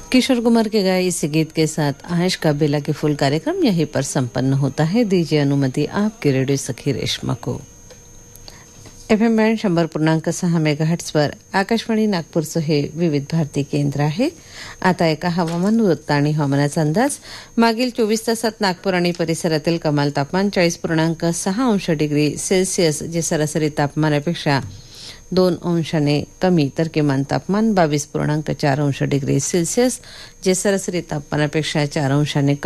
किशोर कुमार के गाए इस गीत के साथ आयश का बेला के फूल कार्यक्रम यहीं पर संपन्न होता है। दीजिए अनुमति आपके रेडियो सखी रेशमा को। FM बँड 100.6 मेगाहर्ट्झवर आकाशवाणी नागपूरचं हे विविध भारती केंद्र आहे। आता एका हवामान वृत्त आणि हवामानाचा अंदाज। मागील 24 तासात नागपूर आणि परिसरातील कमाल तापमान 40.6 अंश डिग्री सेल्सिअस जे सरासरी तापमानापेक्षा 2 अंशाने कमी तर किमान तापमान 22.4 अंश डिग्री सेल्सिअस जे सरासरी तापमानापेक्षा 4 अंशाने